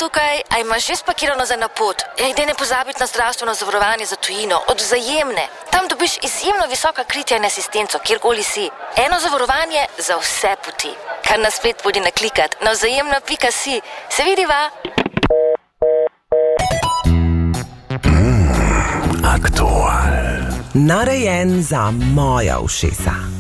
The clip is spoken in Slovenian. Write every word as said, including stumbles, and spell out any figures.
tukaj, a imaš že spakirano za na pot? Ja, idej ne pozabiti na zdravstveno zavarovanje za tujino, od Vzajemne. Tam dobiš izjemno visoka kritja in asistenco, kjerkoli si. Eno zavarovanje za vse poti. Kar nas spet podi naklikat na vzajemna pika si. Se vidiva? Mm, aktual. Narejen za moja ušesa.